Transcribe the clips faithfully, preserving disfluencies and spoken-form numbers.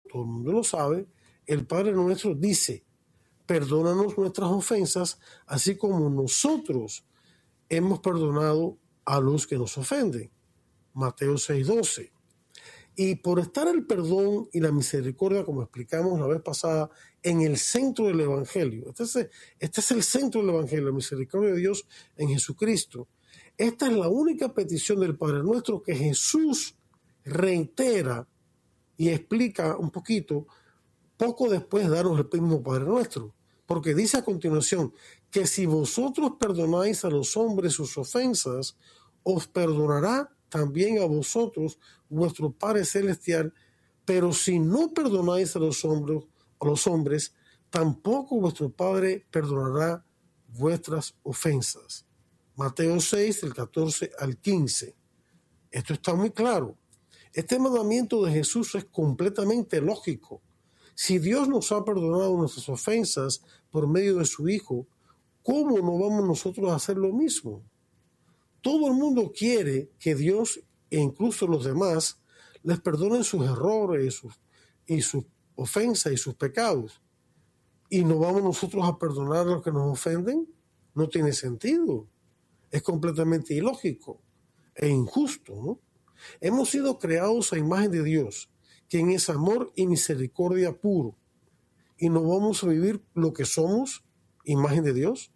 todo el mundo lo sabe, el Padre nuestro dice, perdónanos nuestras ofensas, así como nosotros hemos perdonado a los que nos ofenden. Mateo seis doce. Y por estar el perdón y la misericordia, como explicamos la vez pasada, en el centro del Evangelio, este es, este es el centro del Evangelio, la misericordia de Dios en Jesucristo. Esta es la única petición del Padre nuestro que Jesús reitera y explica un poquito poco después de darnos el mismo Padre nuestro. Porque dice a continuación que si vosotros perdonáis a los hombres sus ofensas, os perdonará también a vosotros vuestro Padre Celestial, pero si no perdonáis a los hombres, a los hombres, tampoco vuestro Padre perdonará vuestras ofensas. Mateo seis, del catorce al quince. Esto está muy claro. Este mandamiento de Jesús es completamente lógico. Si Dios nos ha perdonado nuestras ofensas por medio de su Hijo, ¿cómo no vamos nosotros a hacer lo mismo? Todo el mundo quiere que Dios, e incluso los demás, les perdonen sus errores y sus, y sus ofensas y sus pecados. ¿Y no vamos nosotros a perdonar a los que nos ofenden? No tiene sentido. Es completamente ilógico e injusto, ¿no? Hemos sido creados a imagen de Dios, quien es amor y misericordia puro. ¿Y no vamos a vivir lo que somos, imagen de Dios?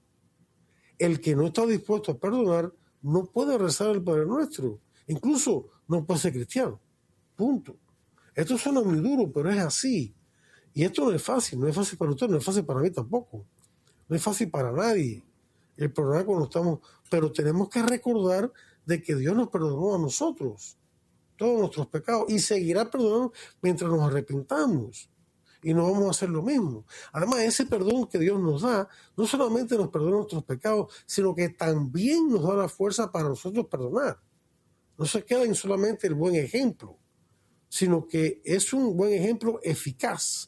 El que no está dispuesto a perdonar no puede rezar el Padre Nuestro. Incluso no puede ser cristiano. Punto. Esto suena muy duro, pero es así. Y esto no es fácil. No es fácil para usted, no es fácil para mí tampoco. No es fácil para nadie el perdonar cuando estamos... Pero tenemos que recordar de que Dios nos perdonó a nosotros todos nuestros pecados y seguirá perdonando mientras nos arrepintamos. Y no vamos a hacer lo mismo. Además, ese perdón que Dios nos da, no solamente nos perdona nuestros pecados, sino que también nos da la fuerza para nosotros perdonar. No se queda en solamente el buen ejemplo, sino que es un buen ejemplo eficaz,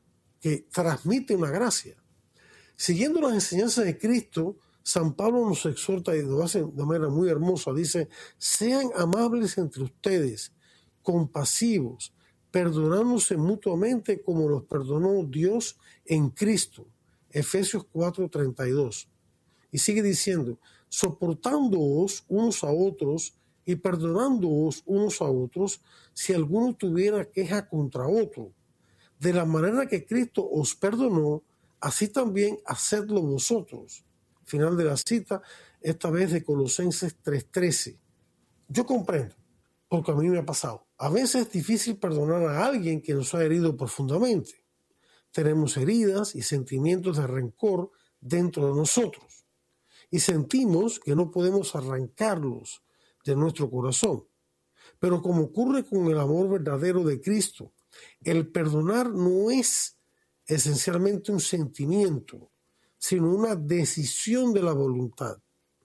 que transmite una gracia. Siguiendo las enseñanzas de Cristo, San Pablo nos exhorta y lo hace de manera muy hermosa. Dice, sean amables entre ustedes, compasivos, perdonándose mutuamente como los perdonó Dios en Cristo. Efesios cuatro treinta y dos. Y sigue diciendo, soportándoos unos a otros y perdonándoos unos a otros si alguno tuviera queja contra otro. De la manera que Cristo os perdonó, así también hacedlo vosotros. Final de la cita, esta vez de Colosenses tres trece. Yo comprendo, porque a mí me ha pasado. A veces es difícil perdonar a alguien que nos ha herido profundamente. Tenemos heridas y sentimientos de rencor dentro de nosotros. Y sentimos que no podemos arrancarlos de nuestro corazón. Pero como ocurre con el amor verdadero de Cristo, el perdonar no es esencialmente un sentimiento, sino una decisión de la voluntad,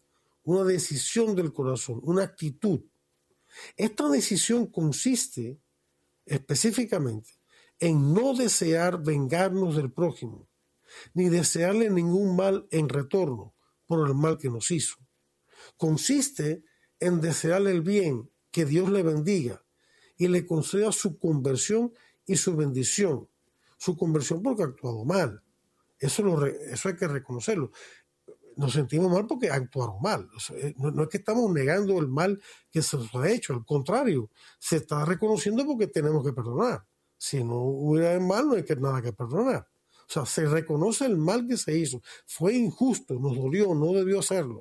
una decisión del corazón, una actitud. Esta decisión consiste específicamente en no desear vengarnos del prójimo, ni desearle ningún mal en retorno por el mal que nos hizo. Consiste en desearle el bien, que Dios le bendiga y le conceda su conversión y su bendición. Su conversión porque ha actuado mal. Eso, lo, eso hay que reconocerlo. Nos sentimos mal porque actuaron mal. O sea, no, no es que estamos negando el mal que se nos ha hecho, al contrario, se está reconociendo porque tenemos que perdonar. Si no hubiera mal, no hay que, nada que perdonar. O sea, se reconoce el mal que se hizo. Fue injusto, nos dolió, no debió hacerlo.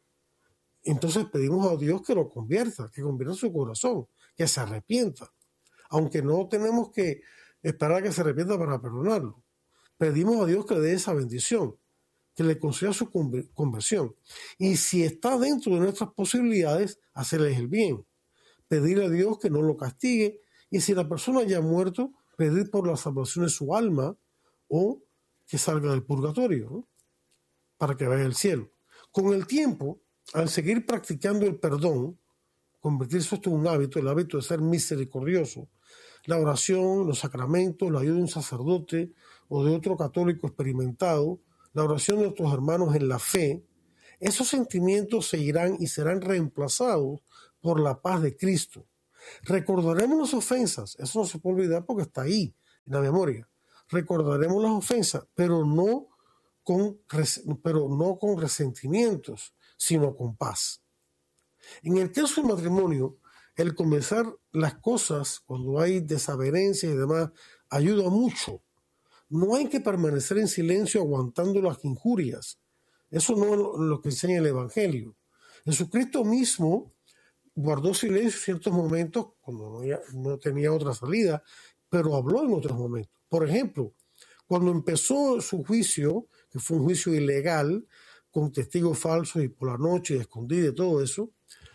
Entonces pedimos a Dios que lo convierta, que convierta su corazón, que se arrepienta. Aunque no tenemos que esperar a que se arrepienta para perdonarlo. Pedimos a Dios que le dé esa bendición, que le conceda su conversión. Y si está dentro de nuestras posibilidades, hacerles el bien. Pedirle a Dios que no lo castigue. Y si la persona ya ha muerto, pedir por la salvación de su alma o que salga del purgatorio, ¿no? Para que vaya al cielo. Con el tiempo, al seguir practicando el perdón, convertirse esto en un hábito, el hábito de ser misericordioso, la oración, los sacramentos, la ayuda de un sacerdote o de otro católico experimentado, la oración de nuestros hermanos en la fe, esos sentimientos se irán y serán reemplazados por la paz de Cristo. Recordaremos las ofensas, eso no se puede olvidar porque está ahí, en la memoria. Recordaremos las ofensas, pero no con, pero no con resentimientos, sino con paz. En el caso del matrimonio, el comenzar las cosas cuando hay desavenencias y demás ayuda mucho. No hay que permanecer en silencio aguantando las injurias. Eso no es lo que enseña el Evangelio. Jesucristo mismo guardó silencio en ciertos momentos cuando no, ya, no tenía otra salida, pero habló en otros momentos. Por ejemplo, cuando empezó su juicio, que fue un juicio ilegal, con testigos falsos y por la noche, escondida y todo eso,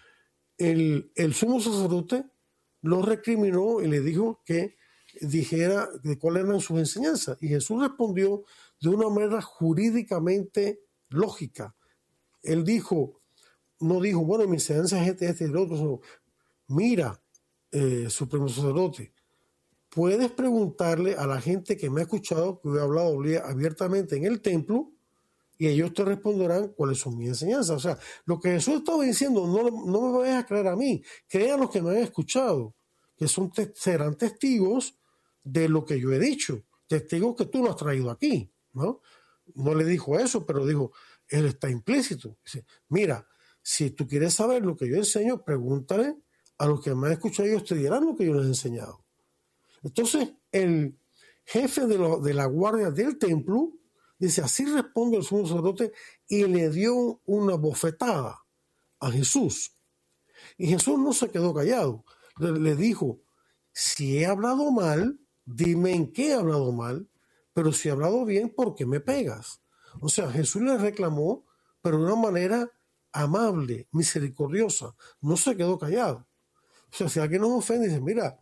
el, el sumo sacerdote lo recriminó y le dijo que dijera de cuáles eran sus enseñanzas. Y Jesús respondió de una manera jurídicamente lógica. Él dijo, no dijo, bueno, mi enseñanza es este, este y el otro, sino, mira, eh, supremo sacerdote, puedes preguntarle a la gente que me ha escuchado, que he hablado abiertamente en el templo, y ellos te responderán cuáles son mis enseñanzas. O sea, lo que Jesús estaba diciendo, no, no me vayas a creer a mí, crea a los que me han escuchado, que son te serán testigos de lo que yo he dicho, testigos que tú no has traído aquí, ¿no? No le dijo eso, pero dijo, él está implícito. Dice, mira, si tú quieres saber lo que yo enseño, pregúntale a los que me han escuchado, ellos te dirán lo que yo les he enseñado. Entonces, el jefe de, lo, de la guardia del templo dice, así responde el sumo sacerdote y le dio una bofetada a Jesús. Y Jesús no se quedó callado. Le, le dijo, si he hablado mal, dime en qué he hablado mal, pero si he hablado bien, ¿por qué me pegas? O sea, Jesús le reclamó, pero de una manera amable, misericordiosa. No se quedó callado. O sea, si alguien nos ofende, dice, mira,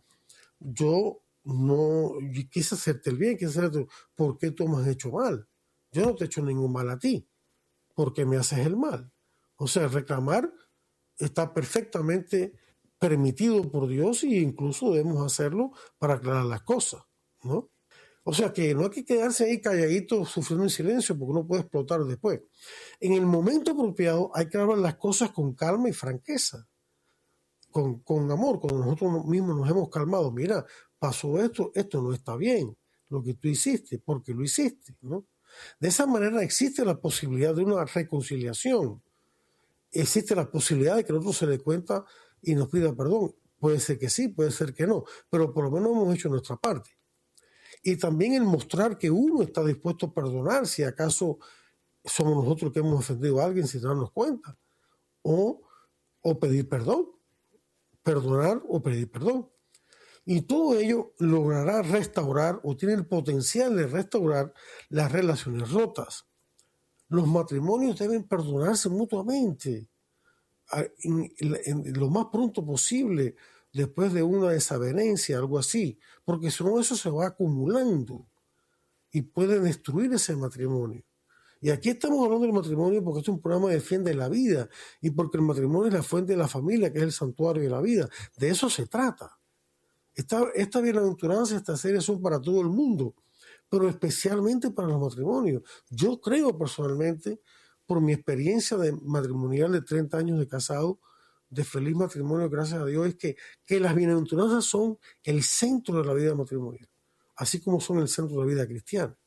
yo no yo quise hacerte el bien, quise hacerte, ¿por qué tú me has hecho mal? Yo no te he hecho ningún mal a ti. ¿Por qué me haces el mal? O sea, reclamar está perfectamente permitido por Dios e incluso debemos hacerlo para aclarar las cosas, ¿no? O sea que no hay que quedarse ahí calladito sufriendo en silencio porque uno puede explotar después. En el momento apropiado hay que hablar las cosas con calma y franqueza, con, con amor, cuando nosotros mismos nos hemos calmado. Mira, pasó esto, esto no está bien, lo que tú hiciste, porque lo hiciste, ¿no? De esa manera existe la posibilidad de una reconciliación. Existe la posibilidad de que el otro se dé cuenta y nos pida perdón. Puede ser que sí, puede ser que no, pero por lo menos hemos hecho nuestra parte. Y también el mostrar que uno está dispuesto a perdonar si acaso somos nosotros que hemos ofendido a alguien sin darnos cuenta. O, o pedir perdón. Perdonar o pedir perdón. Y todo ello logrará restaurar o tiene el potencial de restaurar las relaciones rotas. Los matrimonios deben perdonarse mutuamente en, en, en lo más pronto posible después de una desavenencia, algo así, porque si no eso se va acumulando y puede destruir ese matrimonio. Y aquí estamos hablando del matrimonio porque este es un programa que defiende la vida y porque el matrimonio es la fuente de la familia, que es el santuario de la vida. De eso se trata. Esta, esta bienaventuranza, estas series son para todo el mundo, pero especialmente para los matrimonios. Yo creo personalmente, por mi experiencia de matrimonial de treinta años de casado, de feliz matrimonio, gracias a Dios, es que, que las bienaventuranzas son el centro de la vida matrimonial, así como son el centro de la vida cristiana.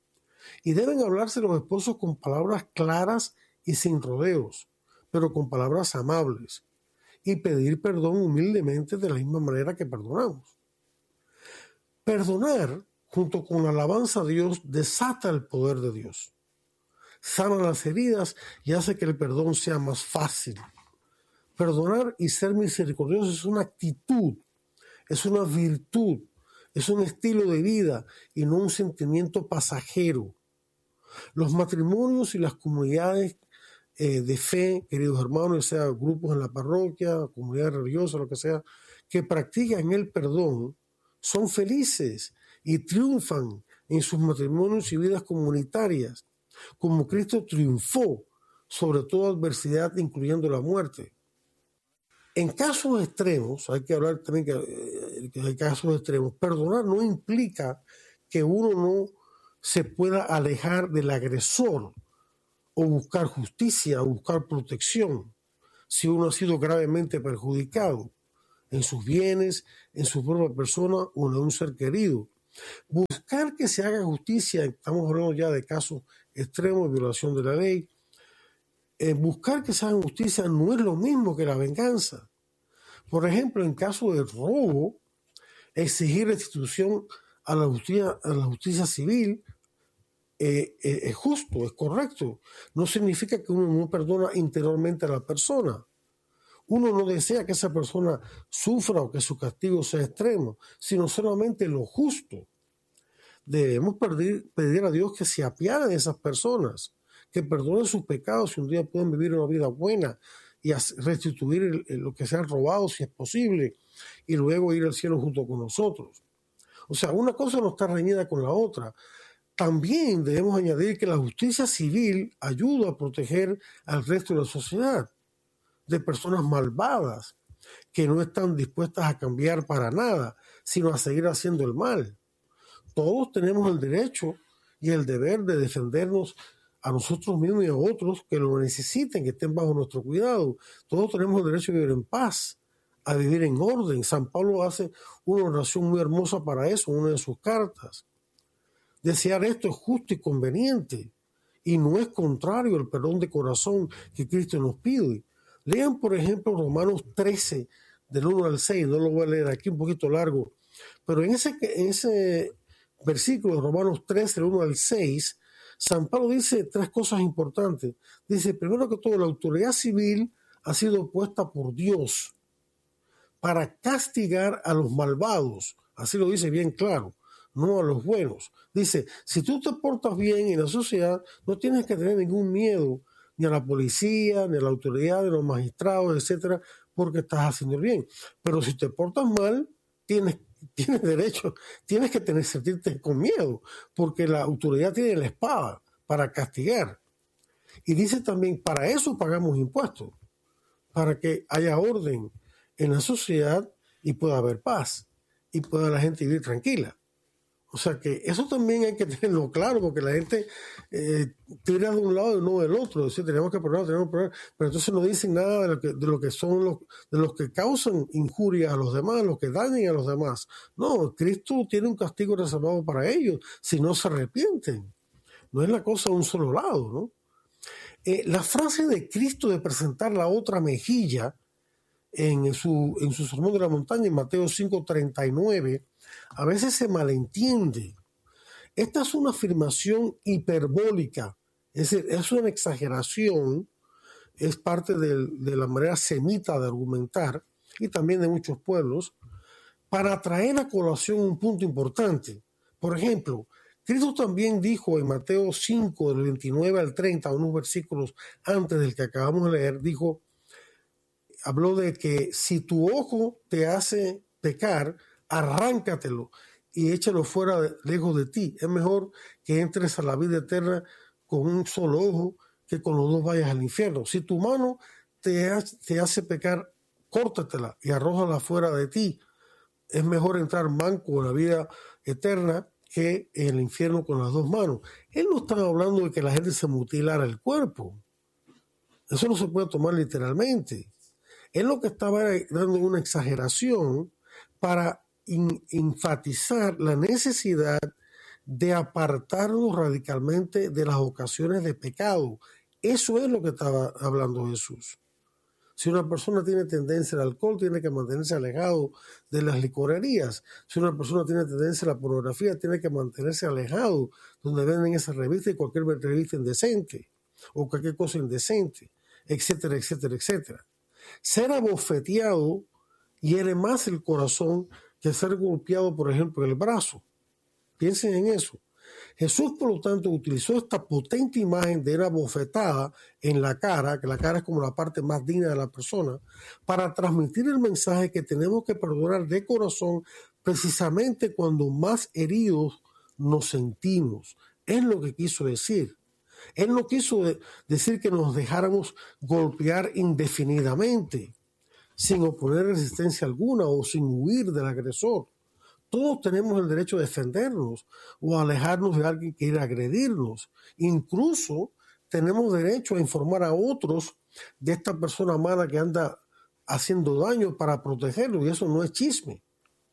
Y deben hablarse los esposos con palabras claras y sin rodeos, pero con palabras amables, y pedir perdón humildemente de la misma manera que perdonamos. Perdonar, junto con la alabanza a Dios, desata el poder de Dios. Sana las heridas y hace que el perdón sea más fácil. Perdonar y ser misericordioso es una actitud, es una virtud, es un estilo de vida y no un sentimiento pasajero. Los matrimonios y las comunidades eh, de fe, queridos hermanos, ya sea grupos en la parroquia, comunidades religiosas, lo que sea, que practican el perdón, son felices y triunfan en sus matrimonios y vidas comunitarias, como Cristo triunfó sobre toda adversidad, incluyendo la muerte. En casos extremos, hay que hablar también que, que hay casos extremos, perdonar no implica que uno no se pueda alejar del agresor o buscar justicia o buscar protección si uno ha sido gravemente perjudicado en sus bienes, en su propia persona o en un ser querido. Buscar que se haga justicia, estamos hablando ya de casos extremos de violación de la ley, eh, buscar que se haga justicia no es lo mismo que la venganza. Por ejemplo, en caso de robo, exigir restitución a la justicia, a la justicia civil eh, eh, es justo, es correcto. No significa que uno no perdona interiormente a la persona. Uno no desea que esa persona sufra o que su castigo sea extremo, sino solamente lo justo. Debemos pedir, pedir a Dios que se apiade de esas personas, que perdone sus pecados y un día puedan vivir una vida buena y restituir el, el, lo que se han robado si es posible y luego ir al cielo junto con nosotros. O sea, una cosa no está reñida con la otra. También debemos añadir que la justicia civil ayuda a proteger al resto de la sociedad de personas malvadas que no están dispuestas a cambiar para nada, sino a seguir haciendo el mal. Todos tenemos el derecho y el deber de defendernos a nosotros mismos y a otros que lo necesiten, que estén bajo nuestro cuidado. Todos tenemos el derecho a vivir en paz, a vivir en orden. San Pablo hace una oración muy hermosa para eso en una de sus cartas. Desear esto es justo y conveniente y no es contrario al perdón de corazón que Cristo nos pide. Lean, por ejemplo, Romanos trece, del uno al seis. No lo voy a leer aquí, un poquito largo. Pero en ese, en ese versículo de Romanos trece, del uno al seis, San Pablo dice tres cosas importantes. Dice, primero que todo, la autoridad civil ha sido puesta por Dios para castigar a los malvados. Así lo dice bien claro, no a los buenos. Dice, si tú te portas bien en la sociedad, no tienes que tener ningún miedo ni a la policía, ni a la autoridad, ni a los magistrados, etcétera, porque estás haciendo bien. Pero si te portas mal, tienes, tienes derecho, tienes que tener, sentirte con miedo, porque la autoridad tiene la espada para castigar. Y dice también, para eso pagamos impuestos, para que haya orden en la sociedad y pueda haber paz, y pueda la gente vivir tranquila. O sea que eso también hay que tenerlo claro, porque la gente eh, tira de un lado y no del otro. Es decir, tenemos que perdonar, tenemos que perdonar, pero entonces no dicen nada de lo que, de lo que son los, de los que causan injuria a los demás, los que dañan a los demás. No, Cristo tiene un castigo reservado para ellos si no se arrepienten. No es la cosa de un solo lado, ¿no? Eh, la frase de Cristo de presentar la otra mejilla en su, en su sermón de la montaña, en Mateo cinco treinta y nueve, a veces se malentiende. Esta es una afirmación hiperbólica, es decir, es una exageración, es parte de, de la manera semita de argumentar y también de muchos pueblos, para traer a colación un punto importante. Por ejemplo, Cristo también dijo en Mateo cinco, del veintinueve al treinta, unos versículos antes del que acabamos de leer, dijo, habló de que si tu ojo te hace pecar, arráncatelo y échalo fuera de, lejos de ti. Es mejor que entres a la vida eterna con un solo ojo que con los dos vayas al infierno. Si tu mano te, te hace pecar, córtatela y arrójala fuera de ti. Es mejor entrar manco en la vida eterna que en el infierno con las dos manos. Él no está hablando de que la gente se mutilara el cuerpo. Eso no se puede tomar literalmente. Él lo que estaba dando una exageración para in, enfatizar la necesidad de apartarnos radicalmente de las ocasiones de pecado. Eso es lo que estaba hablando Jesús. Si una persona tiene tendencia al alcohol, tiene que mantenerse alejado de las licorerías. Si una persona tiene tendencia a la pornografía, tiene que mantenerse alejado donde venden esas revistas y cualquier revista indecente o cualquier cosa indecente, etcétera, etcétera, etcétera. Ser abofeteado hiere más el corazón que ser golpeado, por ejemplo, en el brazo. Piensen en eso. Jesús, por lo tanto, utilizó esta potente imagen de una bofetada en la cara, que la cara es como la parte más digna de la persona, para transmitir el mensaje que tenemos que perdonar de corazón precisamente cuando más heridos nos sentimos. Es lo que quiso decir. Él no quiso de- decir que nos dejáramos golpear indefinidamente, sin oponer resistencia alguna o sin huir del agresor. Todos tenemos el derecho a defendernos o a alejarnos de alguien que quiera agredirnos. Incluso tenemos derecho a informar a otros de esta persona mala que anda haciendo daño para protegerlo, y eso no es chisme.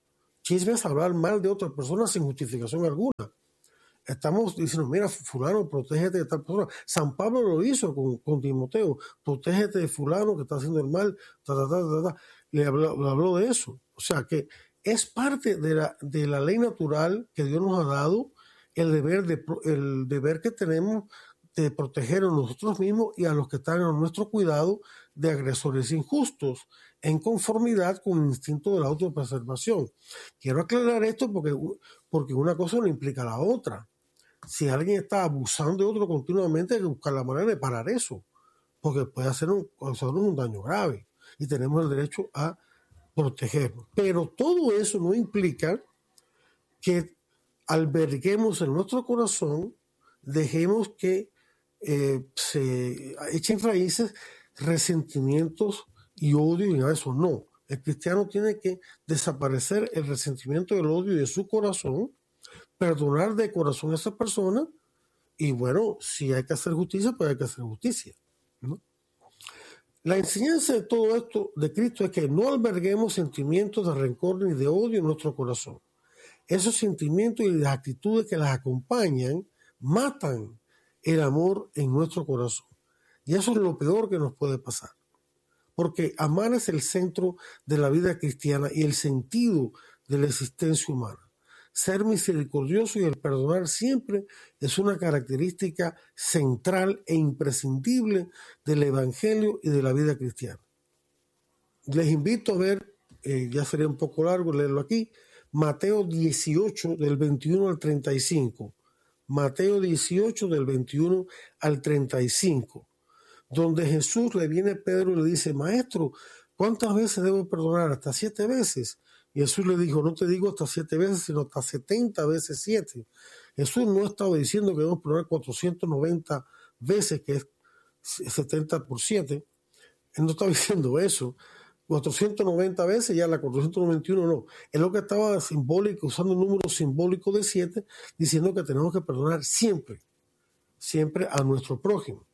Chisme es hablar mal de otra persona sin justificación alguna. Estamos diciendo, mira, fulano, protégete de tal persona. San Pablo lo hizo con, con Timoteo, protégete de fulano que está haciendo el mal, ta, ta, ta, ta, ta. Le, habló, le habló de eso. O sea que es parte de la, de la ley natural que Dios nos ha dado, el deber, de, el deber que tenemos de proteger a nosotros mismos y a los que están a nuestro cuidado de agresores injustos, en conformidad con el instinto de la autopreservación. Quiero aclarar esto porque, porque una cosa no implica la otra. Si alguien está abusando de otro continuamente, hay que buscar la manera de parar eso, porque puede hacer un, causarnos un daño grave y tenemos el derecho a protegernos. Pero todo eso no implica que alberguemos en nuestro corazón, dejemos que eh, se echen raíces resentimientos y odio y eso. No, el cristiano tiene que desaparecer el resentimiento y el odio de su corazón, perdonar de corazón a esa persona y bueno, si hay que hacer justicia, pues hay que hacer justicia, ¿no? La enseñanza de todo esto de Cristo es que no alberguemos sentimientos de rencor ni de odio en nuestro corazón. Esos sentimientos y las actitudes que las acompañan matan el amor en nuestro corazón. Y eso es lo peor que nos puede pasar. Porque amar es el centro de la vida cristiana y el sentido de la existencia humana. Ser misericordioso y el perdonar siempre es una característica central e imprescindible del Evangelio y de la vida cristiana. Les invito a ver, eh, ya sería un poco largo leerlo aquí, Mateo dieciocho del veintiuno al treinta y cinco. Mateo dieciocho del veintiuno al treinta y cinco. Donde Jesús le viene a Pedro y le dice, maestro, ¿cuántas veces debo perdonar? Hasta siete veces. Y Jesús le dijo, no te digo hasta siete veces, sino hasta setenta veces siete. Jesús no estaba diciendo que debemos perdonar cuatrocientas noventa veces, que es setenta por siete. Él no estaba diciendo eso. cuatrocientas noventa veces, ya la cuatrocientas noventa y uno no. Es lo que estaba simbólico, usando un número simbólico de siete, diciendo que tenemos que perdonar siempre, siempre a nuestro prójimo.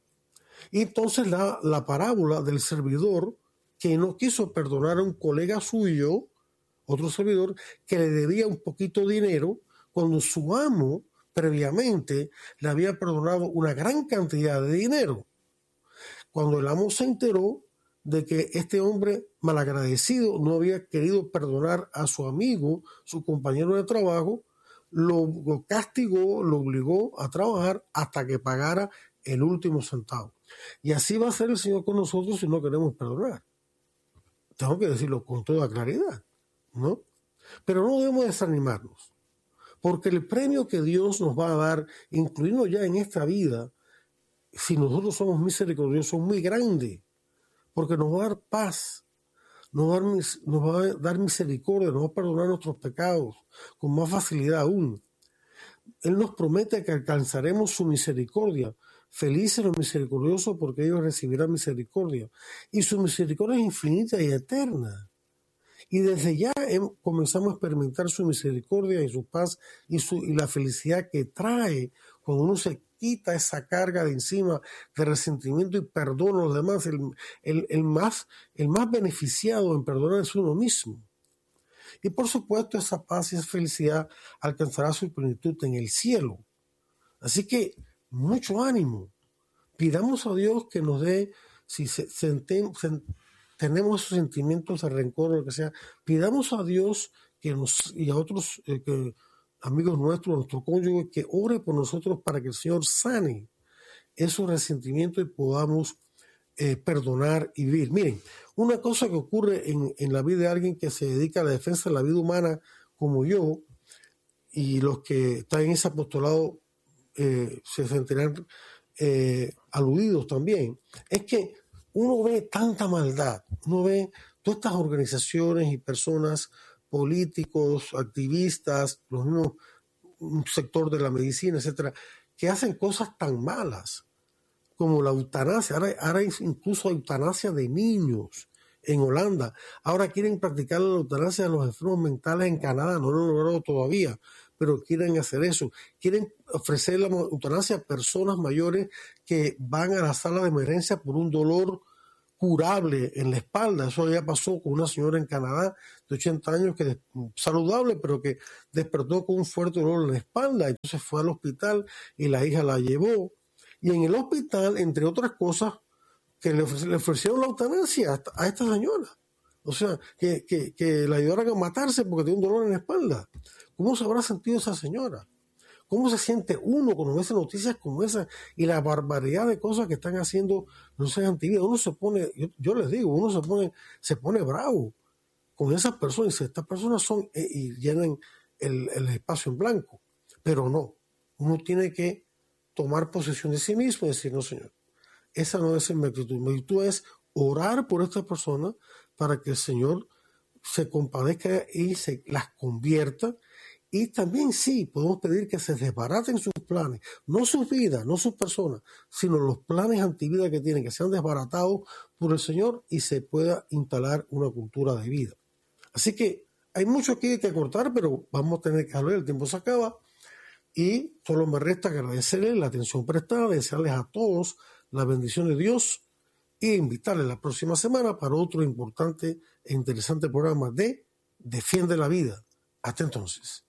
Y entonces la, la parábola del servidor que no quiso perdonar a un colega suyo, otro servidor, que le debía un poquito de dinero, cuando su amo previamente le había perdonado una gran cantidad de dinero. Cuando el amo se enteró de que este hombre malagradecido no había querido perdonar a su amigo, su compañero de trabajo, lo, lo castigó, lo obligó a trabajar hasta que pagara el último centavo. Y así va a ser el Señor con nosotros si no queremos perdonar. Tengo que decirlo con toda claridad, ¿no? Pero no debemos desanimarnos, porque el premio que Dios nos va a dar, incluido ya en esta vida, si nosotros somos misericordiosos, es muy grande, porque nos va a dar paz, nos va a dar, nos va a dar misericordia, nos va a perdonar nuestros pecados con más facilidad aún. Él nos promete que alcanzaremos su misericordia. Felices los misericordiosos porque ellos recibirán misericordia. Y su misericordia es infinita y eterna. Y desde ya comenzamos a experimentar su misericordia y su paz y, su, y la felicidad que trae cuando uno se quita esa carga de encima de resentimiento y perdona a los demás. El, el, el, más, el más beneficiado en perdonar es uno mismo. Y por supuesto esa paz y esa felicidad alcanzará su plenitud en el cielo. Así que mucho ánimo. Pidamos a Dios que nos dé, si se, se, se, tenemos esos sentimientos de rencor o lo que sea, pidamos a Dios que nos, y a otros eh, que, amigos nuestros, nuestro cónyuge, que ore por nosotros para que el Señor sane esos resentimientos y podamos eh, perdonar y vivir. Miren, una cosa que ocurre en, en la vida de alguien que se dedica a la defensa de la vida humana como yo, y los que están en ese apostolado eh, se sentirán eh, aludidos también, es que uno ve tanta maldad, uno ve todas estas organizaciones y personas, políticos, activistas, los mismos, un sector de la medicina, etcétera, que hacen cosas tan malas como la eutanasia. Ahora, ahora incluso eutanasia de niños en Holanda. Ahora quieren practicar la eutanasia de los enfermos mentales en Canadá. No lo han logrado todavía, pero quieren hacer eso. Quieren ofrecer la eutanasia a personas mayores que van a la sala de emergencia por un dolor curable en la espalda. Eso ya pasó con una señora en Canadá de ochenta años, que saludable, pero que despertó con un fuerte dolor en la espalda. Entonces fue al hospital y la hija la llevó. Y en el hospital, entre otras cosas, que le, ofre- le ofrecieron la eutanasia a, a esta señora. O sea, que, que, que la ayudaran a matarse porque tenía un dolor en la espalda. ¿Cómo se habrá sentido esa señora? ¿Cómo se siente uno cuando ve noticias como esa y la barbaridad de cosas que están haciendo los antividas? Uno se pone, yo, yo les digo, uno se pone, se pone bravo con esas personas. Y dice, estas personas son, eh, y llenan el, el espacio en blanco. Pero no, uno tiene que tomar posesión de sí mismo y decir, no, señor, esa no es mi actitud. Mi actitud es orar por estas personas para que el Señor se compadezca y se las convierta. Y también sí, podemos pedir que se desbaraten sus planes, no sus vidas, no sus personas, sino los planes antivida que tienen, que sean desbaratados por el Señor y se pueda instalar una cultura de vida. Así que hay mucho aquí que cortar, pero vamos a tener que hablar, el tiempo se acaba y solo me resta agradecerles la atención prestada, desearles a todos la bendición de Dios e invitarles la próxima semana para otro importante e interesante programa de Defiende la Vida. Hasta entonces.